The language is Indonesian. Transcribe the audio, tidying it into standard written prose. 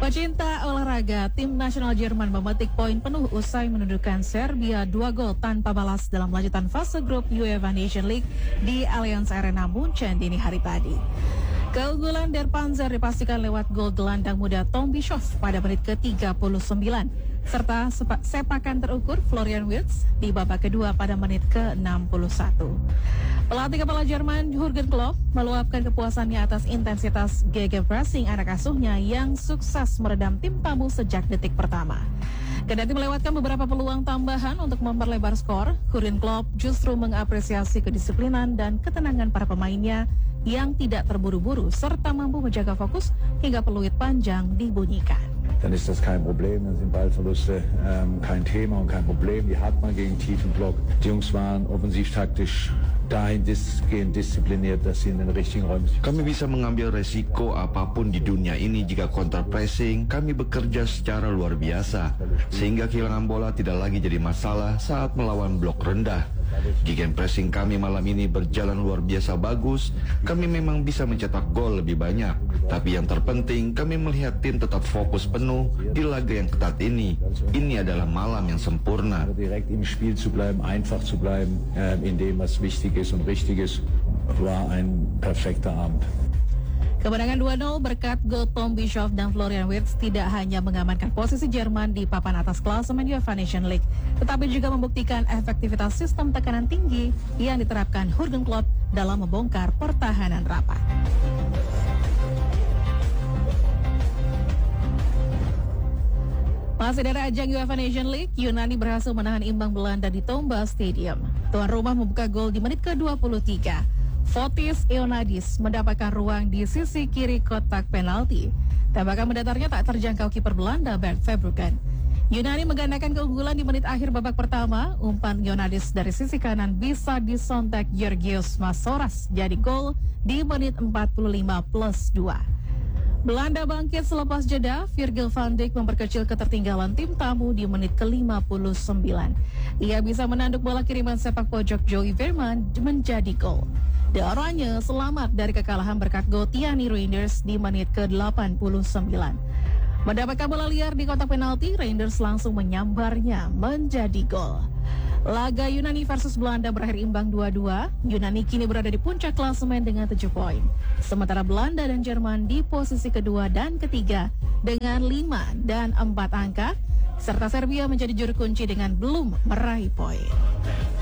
Pecinta olahraga, tim nasional Jerman memetik poin penuh usai menundukkan Serbia 2 gol tanpa balas dalam lanjutan fase grup UEFA Nation League di Allianz Arena Munchen dini hari tadi. Keunggulan Der Panzer dipastikan lewat gol gelandang muda Tom Bischoff pada menit ke-39, serta sepakan terukur Florian Wirtz di babak kedua pada menit ke-61. Pelatih kepala Jerman Jurgen Klopp meluapkan kepuasannya atas intensitas gegenpressing anak asuhnya yang sukses meredam tim tamu sejak detik pertama. Kendati melewatkan beberapa peluang tambahan untuk memperlebar skor, Jurgen Klopp justru mengapresiasi kedisiplinan dan ketenangan para pemainnya yang tidak terburu-buru serta mampu menjaga fokus hingga peluit panjang dibunyikan. Dann ist das kein Problem, dann sind Ballverluste kein Thema und kein Problem. Die hat man gegen tiefen Block. Die Jungs waren offensivtaktisch dahingehend diszipliniert, dass sie in den richtigen Räumen sind. Kami bisa mengambil resiko apapun di dunia ini jika counter pressing. Kami bekerja secara luar biasa, sehingga kehilangan bola tidak lagi jadi masalah saat melawan blok rendah. Gegen pressing kami malam ini berjalan luar biasa bagus. Kami memang bisa mencetak gol lebih banyak, tapi yang terpenting kami melihat tim tetap fokus penuh di laga yang ketat ini. Ini adalah malam yang sempurna. Direkt im Spiel zu bleiben, einfach zu bleiben, in dem was wichtig ist und richtig ist, war ein perfekter Abend. Kemenangan 2-0 berkat gol Tom Bischoff dan Florian Wirtz tidak hanya mengamankan posisi Jerman di papan atas klasemen UEFA Nation League, tetapi juga membuktikan efektivitas sistem tekanan tinggi yang diterapkan Jurgen Klopp dalam membongkar pertahanan rapat. Masih dari ajang UEFA Nation League, Yunani berhasil menahan imbang Belanda di Tomba Stadium. Tuan rumah membuka gol di menit ke-23. Fotis Ioannidis mendapatkan ruang di sisi kiri kotak penalti. Tembakan mendatarnya tak terjangkau kiper Belanda Bert Verbruggen. Yunani menggandakan keunggulan di menit akhir babak pertama. Umpan Ioannidis dari sisi kanan bisa disontek Georgios Masoras jadi gol di menit 45+2. Belanda bangkit selepas jeda. Virgil van Dijk memperkecil ketertinggalan tim tamu di menit ke-59. Ia bisa menanduk bola kiriman sepak pojok Joey Veerman menjadi gol. De Oranje selamat dari kekalahan berkat gol Tiani Reinders di menit ke-89. Mendapatkan bola liar di kotak penalti, Reinders langsung menyambarnya menjadi gol. Laga Yunani versus Belanda berakhir imbang 2-2. Yunani kini berada di puncak klasemen dengan 7 poin. Sementara Belanda dan Jerman di posisi kedua dan ketiga dengan 5 dan 4 angka. Serta Serbia menjadi juru kunci dengan belum meraih poin.